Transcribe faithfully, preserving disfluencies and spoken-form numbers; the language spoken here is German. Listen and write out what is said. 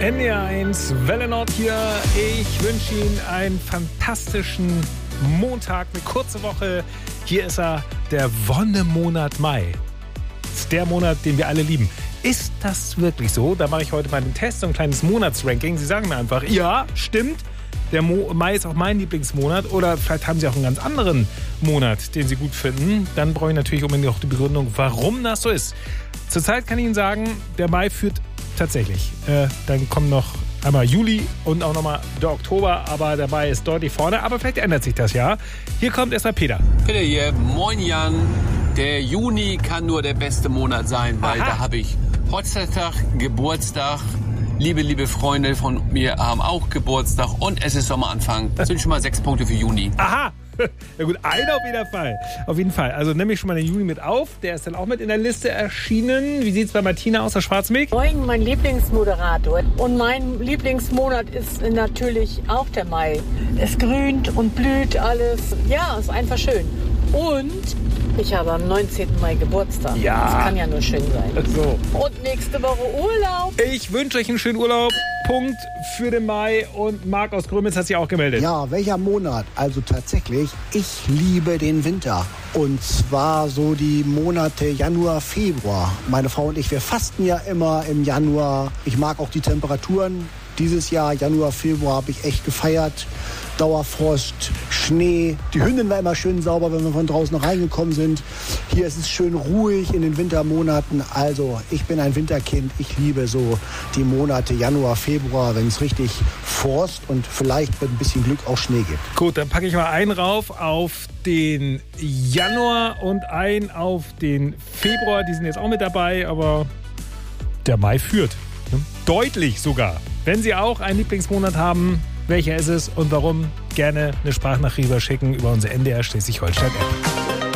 N D R eins, Welle Nord hier. Ich wünsche Ihnen einen fantastischen Montag, eine kurze Woche. Hier ist er, der Wonnemonat Mai. Das ist der Monat, den wir alle lieben. Ist das wirklich so? Da mache ich heute mal den Test, so ein kleines Monatsranking. Sie sagen mir einfach, ja, stimmt. Der Mo- Mai ist auch mein Lieblingsmonat. Oder vielleicht haben Sie auch einen ganz anderen Monat, den Sie gut finden. Dann brauche ich natürlich unbedingt auch die Begründung, warum das so ist. Zurzeit kann ich Ihnen sagen, der Mai führt tatsächlich. Äh, dann kommen noch einmal Juli und auch nochmal der Oktober. Aber der Mai ist deutlich vorne. Aber vielleicht ändert sich das ja. Hier kommt erstmal Peter. Peter hier. Moin Jan. Der Juni kann nur der beste Monat sein, weil Aha. da habe ich Hochzeitstag, Geburtstag. Liebe, liebe Freunde von mir haben auch Geburtstag und es ist Sommeranfang. Das sind schon mal sechs Punkte für Juni. Aha! Ja gut, einer auf jeden Fall. Auf jeden Fall. Also nehme ich schon mal den Juli mit auf. Der ist dann auch mit in der Liste erschienen. Wie sieht es bei Martina aus, der Schwarzmilch? Moin, mein Lieblingsmoderator. Und mein Lieblingsmonat ist natürlich auch der Mai. Es grünt und blüht alles. Ja, ist einfach schön. Und ich habe am neunzehnten Mai Geburtstag. Ja. Das kann ja nur schön sein. So. Und nächste Woche Urlaub. Ich wünsche euch einen schönen Urlaub. Punkt für den Mai. Und Marc aus Grömitz hat sich auch gemeldet. Ja, welcher Monat? Also tatsächlich, ich liebe den Winter. Und zwar so die Monate Januar, Februar. Meine Frau und ich, wir fasten ja immer im Januar. Ich mag auch die Temperaturen. Dieses Jahr, Januar, Februar, habe ich echt gefeiert. Dauerfrost, Schnee. Die Hündin war immer schön sauber, wenn wir von draußen reingekommen sind. Hier ist es schön ruhig in den Wintermonaten. Also, ich bin ein Winterkind. Ich liebe so die Monate Januar, Februar, wenn es richtig Frost und vielleicht mit ein bisschen Glück auch Schnee gibt. Gut, dann packe ich mal einen rauf auf den Januar und einen auf den Februar. Die sind jetzt auch mit dabei, aber der Mai führt. Deutlich sogar. Wenn Sie auch einen Lieblingsmonat haben, welcher ist es und warum? Gerne eine Sprachnachricht schicken über unsere N D R Schleswig-Holstein-App.